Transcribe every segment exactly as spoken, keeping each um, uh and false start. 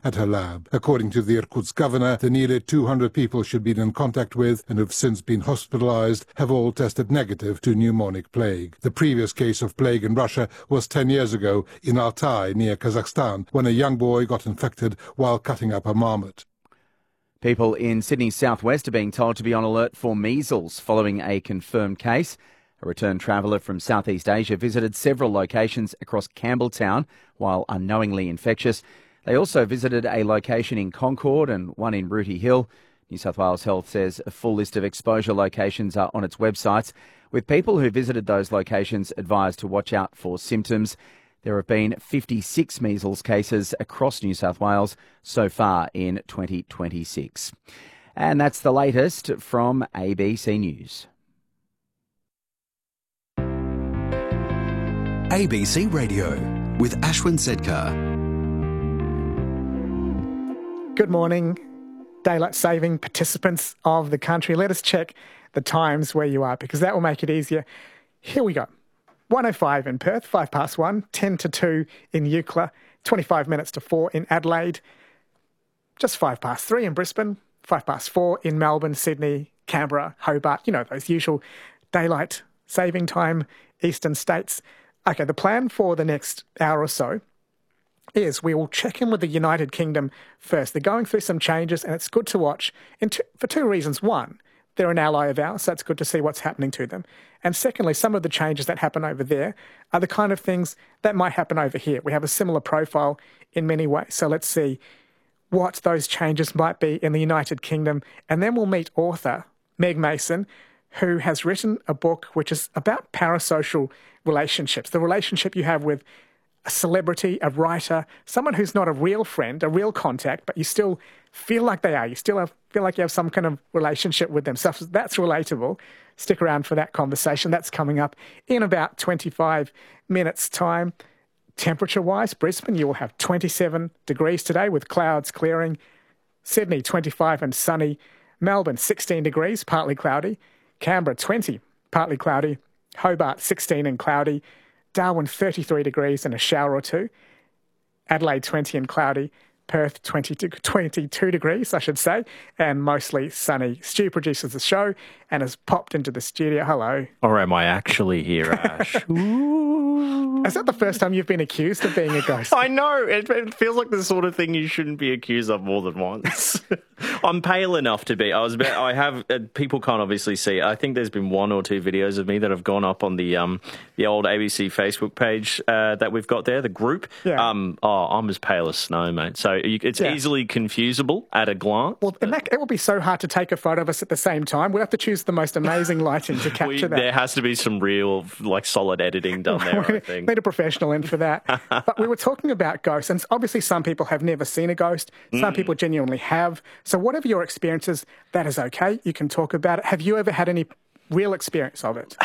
at her lab. According to the Irkutsk governor, the nearly two hundred people she'd been in contact with and who've since been hospitalized have all tested negative to pneumonic plague. The previous case of plague in Russia was ten years ago in Altai, near Kazakhstan, when a young boy got infected while cutting up a marmot. People in Sydney's southwest are being told to be on alert for measles following a confirmed case. A returned traveller from Southeast Asia visited several locations across Campbelltown while unknowingly infectious. They also visited a location in Concord and one in Rooty Hill. New South Wales Health says a full list of exposure locations are on its websites, with people who visited those locations advised to watch out for symptoms. There have been fifty-six measles cases across New South Wales so far in twenty twenty-six. And that's the latest from A B C News. A B C Radio with Ashwin Sedkar. Good morning, daylight saving participants of the country. Let us check the times where you are, because that will make it easier. Here we go. one oh five in Perth, five past one, ten to two in Eucla, twenty-five minutes to four in Adelaide, just five past three in Brisbane, five past four in Melbourne, Sydney, Canberra, Hobart, you know, those usual daylight saving time eastern states. Okay, the plan for the next hour or so is we will check in with the United Kingdom first. They're going through some changes, and it's good to watch in two, for two reasons. One, they're an ally of ours, so it's good to see what's happening to them. And secondly, some of the changes that happen over there are the kind of things that might happen over here. We have a similar profile in many ways. So let's see what those changes might be in the United Kingdom. And then we'll meet author Meg Mason, who has written a book which is about parasocial relationships, the relationship you have with a celebrity, a writer, someone who's not a real friend, a real contact, but you still feel like they are. You still have, feel like you have some kind of relationship with them. So that's relatable. Stick around for that conversation. That's coming up in about twenty-five minutes' time. Temperature-wise, Brisbane, you will have twenty-seven degrees today with clouds clearing. Sydney, twenty-five and sunny. Melbourne, sixteen degrees, partly cloudy. Canberra, twenty, partly cloudy. Hobart, sixteen and cloudy. Darwin, thirty-three degrees and a shower or two. Adelaide, twenty and cloudy. Perth, twenty-two, twenty-two degrees, I should say, and mostly sunny. Stu produces the show and has popped into the studio. Hello. Or am I actually here, Ash? Is that the first time you've been accused of being a ghost? I know. It, it feels like the sort of thing you shouldn't be accused of more than once. I'm pale enough to be. I was. About, I have. Uh, people can't obviously see. I think there's been one or two videos of me that have gone up on the um the old A B C Facebook page uh, that we've got there, the group. Yeah. Um. Oh, I'm as pale as snow, mate. So you, it's yeah. easily confusable at a glance. Well, and that, it will be so hard to take a photo of us at the same time. We'll have to choose the most amazing lighting to capture we, that. There has to be some real, like, solid editing done there, I think. Need a professional in for that. But we were talking about ghosts, and obviously some people have never seen a ghost. Some mm. people genuinely have. So whatever your experience is, that is okay. You can talk about it. Have you ever had any real experience of it?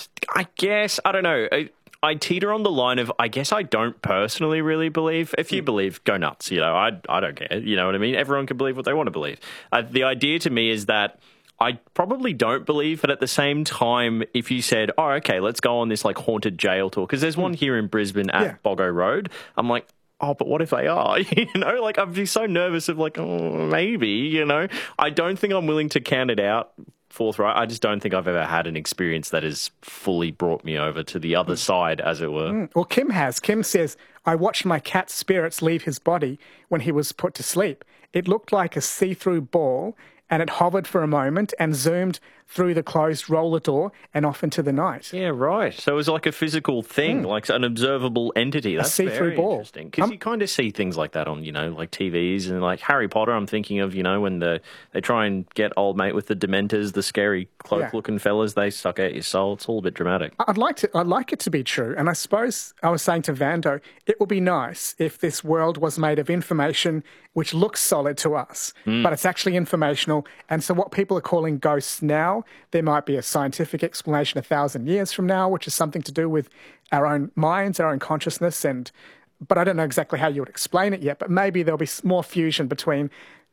I guess, I don't know. I, I teeter on the line of, I guess I don't personally really believe. If you mm. believe, go nuts. You know, I, I don't care. You know what I mean? Everyone can believe what they want to believe. Uh, the idea to me is that I probably don't believe, but at the same time, if you said, oh, okay, let's go on this like haunted jail tour, because there's one here in Brisbane at yeah. Boggo Road, I'm like, oh, but what if they are? You know, like I'd be so nervous of like, oh, maybe, you know. I don't think I'm willing to count it out forthright. I just don't think I've ever had an experience that has fully brought me over to the other mm. side, as it were. Mm. Well, Kim has. Kim says, I watched my cat's spirits leave his body when he was put to sleep. It looked like a see-through ball, and it hovered for a moment and zoomed through the closed roller door and off into the night. Yeah, right. So it was like a physical thing, mm. like an observable entity. That's a see-through very ball. Interesting. Because um, you kind of see things like that on, you know, like T Vs and like Harry Potter. I'm thinking of, you know, when the, they try and get old mate with the Dementors, the scary cloak-looking yeah. fellas, they suck out your soul. It's all a bit dramatic. I'd like to. I'd like it to be true. And I suppose I was saying to Vando, it would be nice if this world was made of information which looks solid to us, mm. but it's actually informational. And so what people are calling ghosts now, there might be a scientific explanation a thousand years from now, which is something to do with our own minds, our own consciousness. And but I don't know exactly how you would explain it yet, but maybe there'll be more fusion between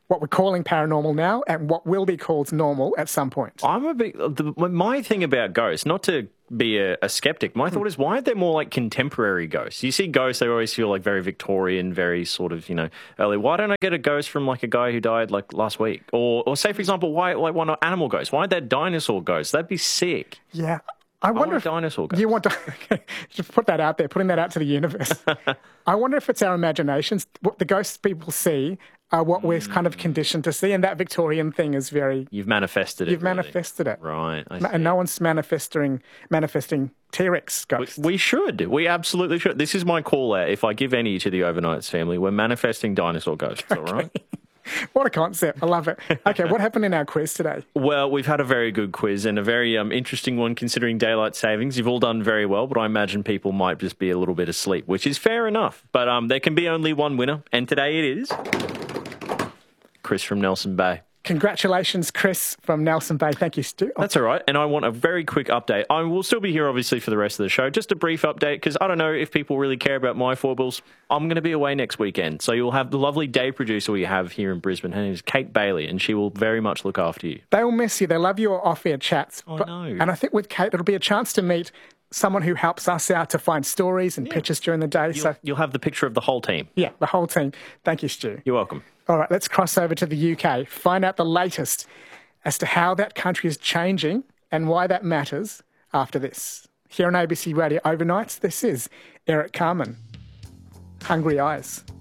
what we're calling paranormal now and what will be called normal at some point. I'm a big. The, my thing about ghosts, not to be a, a skeptic, my thought is, why aren't there more like contemporary ghosts? You see ghosts, they always feel like very Victorian, very sort of, you know, early. Why don't I get a ghost from like a guy who died like last week? Or, or say, for example, why like why not animal ghosts? Why that dinosaur ghost? That'd be sick. Yeah. I wonder I if dinosaur ghosts. you want to okay, just put that out there, putting that out to the universe. I wonder if it's our imaginations. What the ghosts people see are what we're kind of conditioned to see, and that Victorian thing is very. You've manifested it. You've really. manifested it, right? I and no one's manifesting manifesting T-Rex ghosts. We, we should. We absolutely should. This is my call out. If I give any to the Overnights family, we're manifesting dinosaur ghosts. Okay. All right. What a concept. I love it. Okay, what happened in our quiz today? Well, we've had a very good quiz and a very um, interesting one considering daylight savings. You've all done very well, but I imagine people might just be a little bit asleep, which is fair enough. But um, there can be only one winner, and today it is Chris from Nelson Bay. Congratulations, Chris from Nelson Bay. Thank you, Stu. That's all right. And I want a very quick update. I will still be here, obviously, for the rest of the show. Just a brief update, because I don't know if people really care about my foibles. I'm going to be away next weekend. So you'll have the lovely day producer we have here in Brisbane. Her name is Kate Bailey, and she will very much look after you. They will miss you. They love your off-air chats. I But- know. And I think with Kate, it'll be a chance to meet someone who helps us out to find stories and pictures during the day. You'll, So, you'll have the picture of the whole team. yeah, the whole team. Thank you, Stu. You're welcome. All right, let's cross over to the U K, find out the latest as to how that country is changing and why that matters after this. Here on A B C Radio Overnights, this is Eric Carmen, Hungry Eyes.